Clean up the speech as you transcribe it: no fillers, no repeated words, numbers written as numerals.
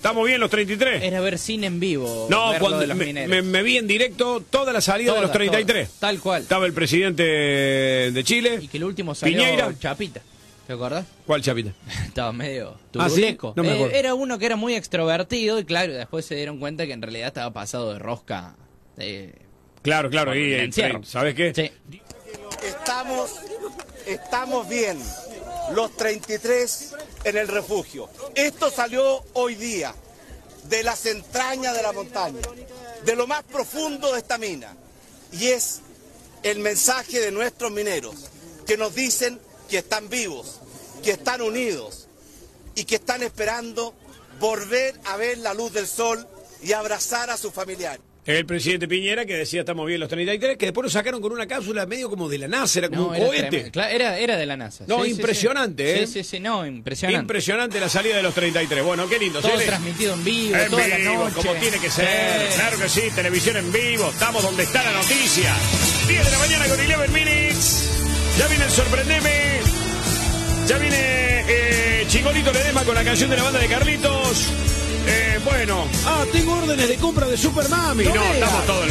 ¿Estamos bien los 33? Era ver cine en vivo. No, ver cuando lo de los mineros. me vi en directo toda la salida de los 33. Todas, tal cual. Estaba el presidente de Chile. Y que el último salió Piñeira. Chapita. ¿Te acordás? ¿Cuál Chapita? Estaba medio ¿Ah, sí? turuleco. No me acuerdo. Era uno que era muy extrovertido y claro, después se dieron cuenta que en realidad estaba pasado de rosca. Claro, por y el encierro. ¿sabes qué? Sí. Estamos bien, los 33 en el refugio. Esto salió hoy día de las entrañas de la montaña, de lo más profundo de esta mina. Y es el mensaje de nuestros mineros, que nos dicen que están vivos, que están unidos y que están esperando volver a ver la luz del sol y abrazar a sus familiares. El presidente Piñera que decía estamos bien los 33, que después lo sacaron con una cápsula medio como de la NASA, era como un cohete. Era de la NASA. No, sí, impresionante, sí. No, impresionante. Impresionante la salida de los 33. Bueno, qué lindo. Todo transmitido en vivo, en toda vivo, la noche. como tiene que ser. Sí. Claro que sí, televisión en vivo. Estamos donde está la noticia. 10 de la mañana con 11 minutes. Ya viene el Sorprendeme. Ya viene Chingolito Ledesma con la canción de la banda de Carlitos. Bueno. Tengo órdenes de compra de Super Mami. No, estamos todos